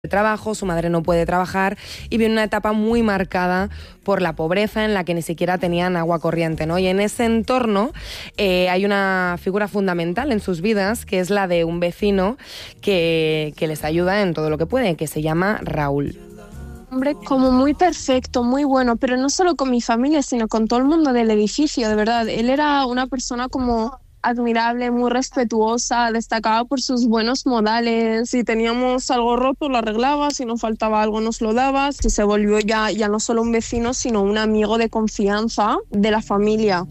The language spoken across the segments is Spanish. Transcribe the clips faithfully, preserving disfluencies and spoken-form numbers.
trabajo, su madre no puede trabajar y vive una etapa muy marcada por la pobreza en la que ni siquiera tenían agua corriente, ¿no? Y en ese entorno eh, hay una figura fundamental en sus vidas, que es la de un vecino que, que les ayuda en todo lo que puede, que se llama Raúl. Hombre, como muy perfecto, muy bueno, pero no solo con mi familia, sino con todo el mundo del edificio, de verdad. Él era una persona como admirable, muy respetuosa, destacaba por sus buenos modales. Si teníamos algo roto, lo arreglaba, si nos faltaba algo, nos lo daba. Y se volvió ya, ya no solo un vecino, sino un amigo de confianza de la familia.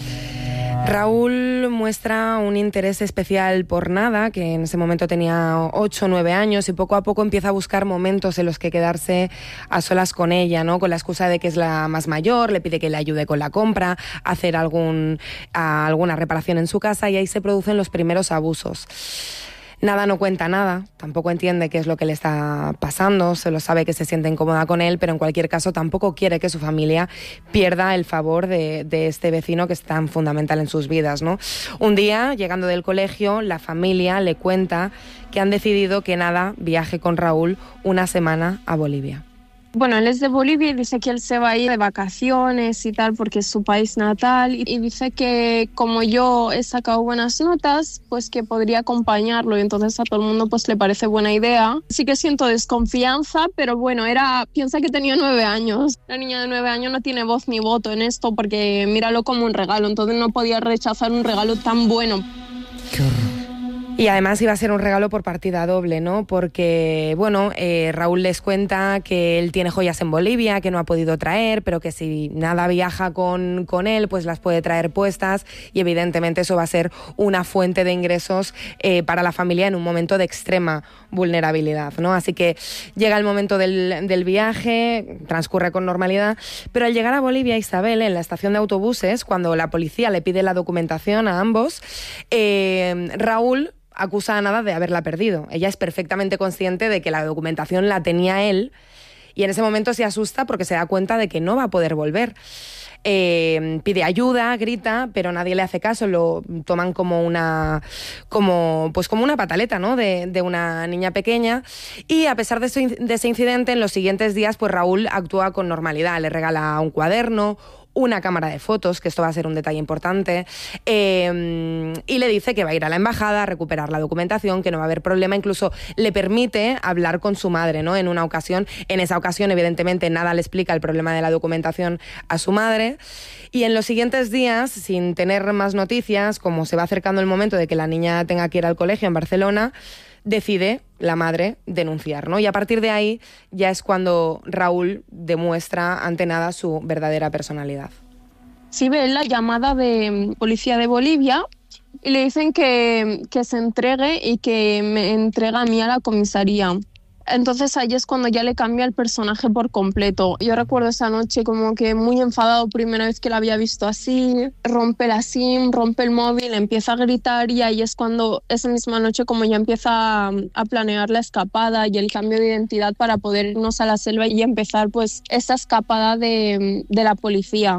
Raúl muestra un interés especial por Nada, que en ese momento tenía ocho o nueve años, y poco a poco empieza a buscar momentos en los que quedarse a solas con ella, ¿no? Con la excusa de que es la más mayor, le pide que le ayude con la compra, hacer algún, a, alguna reparación en su casa, y ahí se producen los primeros abusos. Nada no cuenta nada, tampoco entiende qué es lo que le está pasando, solo sabe que se siente incómoda con él, pero en cualquier caso tampoco quiere que su familia pierda el favor de, de este vecino que es tan fundamental en sus vidas, ¿no? Un día, llegando del colegio, la familia le cuenta que han decidido que Nada viaje con Raúl una semana a Bolivia. Bueno, él es de Bolivia y dice que él se va a ir de vacaciones y tal porque es su país natal, y dice que como yo he sacado buenas notas, pues que podría acompañarlo, y entonces a todo el mundo pues le parece buena idea. Sí que siento desconfianza, pero bueno, era piensa que tenía nueve años. La niña de nueve años no tiene voz ni voto en esto porque míralo como un regalo, entonces no podía rechazar un regalo tan bueno. Qué horror. Y además iba a ser un regalo por partida doble, ¿no? Porque, bueno, eh, Raúl les cuenta que él tiene joyas en Bolivia, que no ha podido traer, pero que si Nada viaja con, con él, pues las puede traer puestas, y evidentemente eso va a ser una fuente de ingresos eh, para la familia en un momento de extrema vulnerabilidad, ¿no? Así que llega el momento del, del viaje, transcurre con normalidad, pero al llegar a Bolivia, Isabel, en la estación de autobuses, cuando la policía le pide la documentación a ambos, eh, Raúl acusa a Nada de haberla perdido. Ella es perfectamente consciente de que la documentación la tenía él, y en ese momento se asusta porque se da cuenta de que no va a poder volver. Eh, pide ayuda, grita, pero nadie le hace caso, lo toman como una como pues como una pataleta, ¿no? de, de una niña pequeña, y a pesar de, eso, de ese incidente, en los siguientes días pues Raúl actúa con normalidad, le regala un cuaderno, una cámara de fotos, que esto va a ser un detalle importante, eh, y le dice que va a ir a la embajada a recuperar la documentación, que no va a haber problema, incluso le permite hablar con su madre, ¿no? En una ocasión, en esa ocasión evidentemente Nada le explica el problema de la documentación a su madre, y en los siguientes días, sin tener más noticias, como se va acercando el momento de que la niña tenga que ir al colegio en Barcelona, decide la madre denunciar, ¿no? Y a partir de ahí ya es cuando Raúl demuestra ante Nada su verdadera personalidad. Sí, ve la llamada de policía de Bolivia y le dicen que, que se entregue y que me entrega a mí a la comisaría. Entonces ahí es cuando ya le cambia el personaje por completo. Yo recuerdo esa noche como que muy enfadado, primera vez que la había visto así, rompe la SIM, rompe el móvil, empieza a gritar, y ahí es cuando esa misma noche como ya empieza a planear la escapada y el cambio de identidad para poder irnos a la selva y empezar pues esa escapada de, de la policía.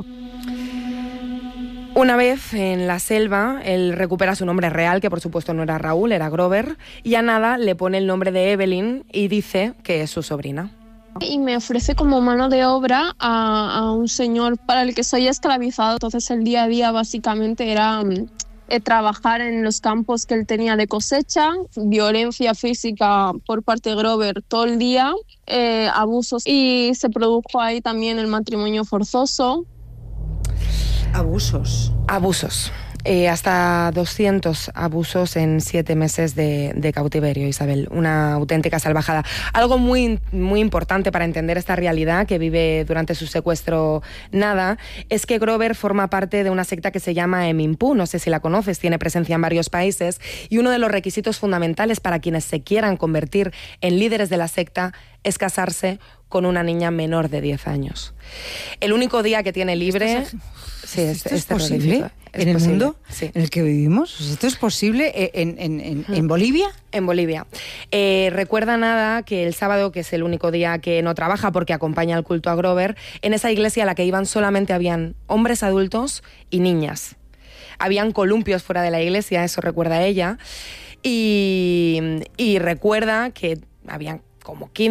Una vez en la selva, él recupera su nombre real, que por supuesto no era Raúl, era Grover, y a Nada le pone el nombre de Evelyn y dice que es su sobrina. Y me ofrece como mano de obra a, a un señor para el que soy esclavizado. Entonces el día a día básicamente era eh, trabajar en los campos que él tenía de cosecha, violencia física por parte de Grover todo el día, eh, abusos, y se produjo ahí también el matrimonio forzoso. Abusos. Abusos. Eh, hasta doscientos abusos en siete meses de, de cautiverio, Isabel. Una auténtica salvajada. Algo muy, muy importante para entender esta realidad que vive durante su secuestro Nada es que Grover forma parte de una secta que se llama Emimpu. No sé si la conoces, tiene presencia en varios países, y uno de los requisitos fundamentales para quienes se quieran convertir en líderes de la secta es casarse con una niña menor de diez años. El único día que tiene libre... ¿Esto es, sí, es, ¿esto es, es posible es en el posible, mundo sí. en el que vivimos? ¿Esto es posible en, en, en, en Bolivia? En Bolivia. Eh, recuerda Nada que el sábado, que es el único día que no trabaja porque acompaña al culto a Grover, en esa iglesia a la que iban solamente habían hombres adultos y niñas. Habían columpios fuera de la iglesia, eso recuerda ella, y, y recuerda que habían como quince